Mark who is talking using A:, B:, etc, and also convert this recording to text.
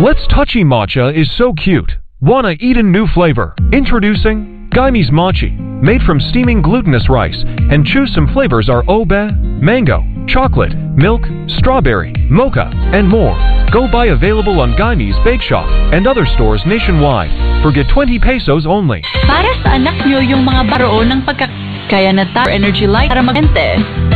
A: Let's Touchy Matcha is so cute. Wanna eat a new flavor? Introducing Gaime's Mochi. Made from steaming glutinous rice, and choose some flavors are obe, mango, chocolate, milk, strawberry, mocha, and more. Go buy available on Gaime's Bake Shop and other stores nationwide. Forget 20 pesos only.
B: Para sa anak nyo yung mga baroon ng pagkakaya na Tower Energy Light para magente.